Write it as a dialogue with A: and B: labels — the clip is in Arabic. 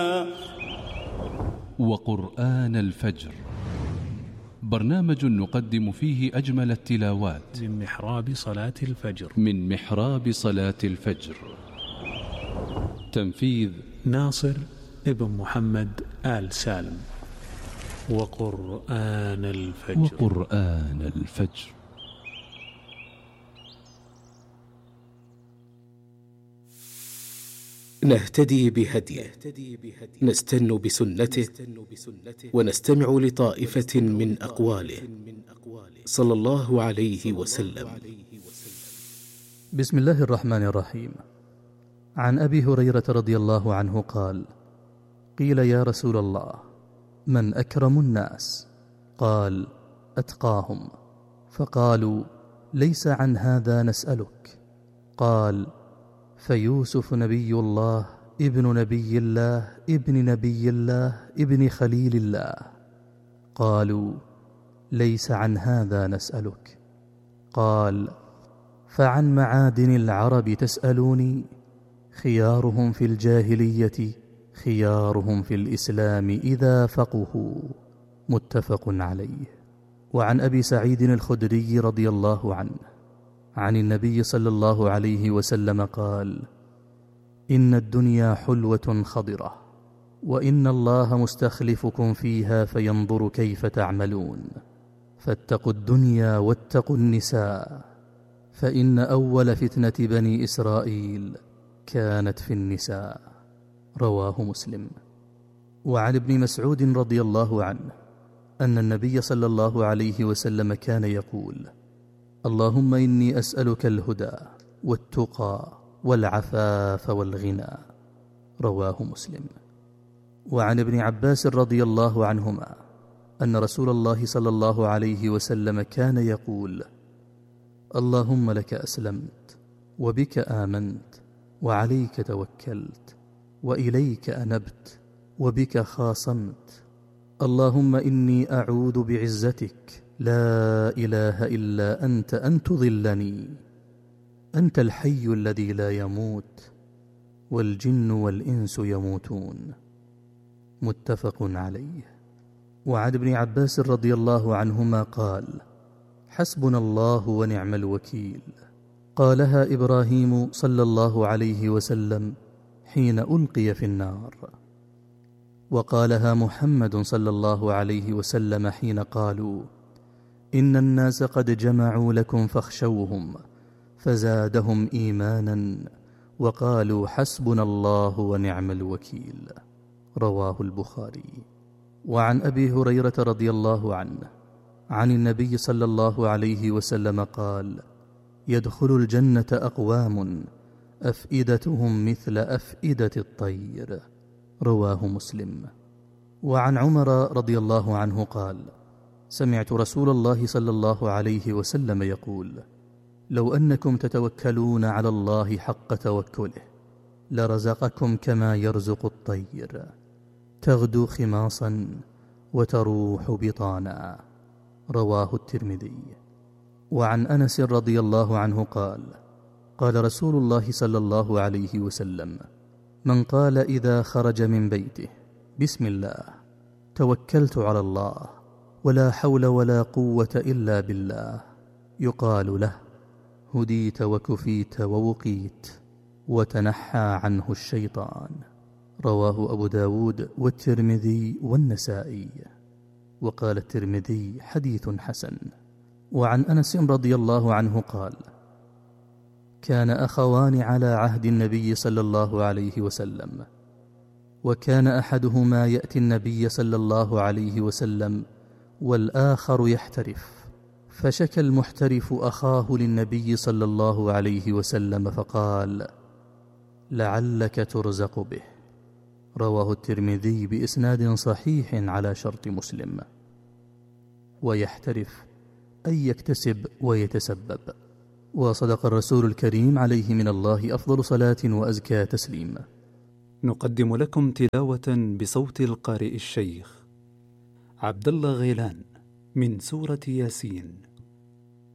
A: وقرآن الفجر، برنامج نقدم فيه أجمل التلاوات
B: من محراب صلاة الفجر.
A: تنفيذ
B: ناصر ابن محمد آل سالم. وقرآن الفجر.
C: نهتدي بهديه، نستن بسنته، ونستمع لطائفة من أقواله صلى الله عليه وسلم.
D: بسم الله الرحمن الرحيم. عن أبي هريرة رضي الله عنه قال: قيل يا رسول الله، من أكرم الناس؟ قال: أتقاهم. فقالوا: ليس عن هذا نسألك. قال: فيوسف نبي الله ابن نبي الله ابن نبي الله ابن خليل الله. قالوا: ليس عن هذا نسألك. قال: فعن معادن العرب تسألوني؟ خيارهم في الجاهلية خيارهم في الإسلام إذا فقهوا. متفق عليه. وعن أبي سعيد الخدري رضي الله عنه عن النبي صلى الله عليه وسلم قال: إن الدنيا حلوة خضرة، وإن الله مستخلفكم فيها فينظر كيف تعملون، فاتقوا الدنيا واتقوا النساء، فإن أول فتنة بني إسرائيل كانت في النساء. رواه مسلم. وعن ابن مسعود رضي الله عنه أن النبي صلى الله عليه وسلم كان يقول: اللهم إني أسألك الهدى والتقى والعفاف والغنى. رواه مسلم. وعن ابن عباس رضي الله عنهما أن رسول الله صلى الله عليه وسلم كان يقول: اللهم لك أسلمت، وبك آمنت، وعليك توكلت، وإليك أنبت، وبك خاصمت. اللهم إني أعوذ بعزتك لا إله إلا أنت أن تضلني. أنت الحي الذي لا يموت، والجن والإنس يموتون. متفق عليه. وعن ابن عباس رضي الله عنهما قال: حسبنا الله ونعم الوكيل. قالها إبراهيم صلى الله عليه وسلم حين ألقي في النار، وقالها محمد صلى الله عليه وسلم حين قالوا: إن الناس قد جمعوا لكم فاخشوهم، فزادهم إيمانا وقالوا حسبنا الله ونعم الوكيل. رواه البخاري. وعن أبي هريرة رضي الله عنه عن النبي صلى الله عليه وسلم قال: يدخل الجنة أقوام أفئدتهم مثل أفئدة الطير. رواه مسلم. وعن عمر رضي الله عنه قال: سمعت رسول الله صلى الله عليه وسلم يقول: لو أنكم تتوكلون على الله حق توكله لرزقكم كما يرزق الطير، تغدو خماصا وتروح بطانا. رواه الترمذي. وعن أنس رضي الله عنه قال: قال رسول الله صلى الله عليه وسلم: من قال إذا خرج من بيته بسم الله توكلت على الله ولا حول ولا قوة إلا بالله، يقال له: هديت وكفيت ووقيت وتنحى عنه الشيطان. رواه أبو داود والترمذي والنسائي. وقال الترمذي: حديث حسن. وعن أنس رضي الله عنه قال: كان أخوان على عهد النبي صلى الله عليه وسلم، وكان أحدهما يأتي النبي صلى الله عليه وسلم والآخر يحترف، فشكى المحترف أخاه للنبي صلى الله عليه وسلم فقال: لعلك ترزق به. رواه الترمذي بإسناد صحيح على شرط مسلم. ويحترف أي يكتسب ويتسبب. وصدق الرسول الكريم عليه من الله أفضل صلاة وأزكى تسليم.
B: نقدم لكم تلاوة بصوت القارئ الشيخ عبد الله غيلان من سورة ياسين.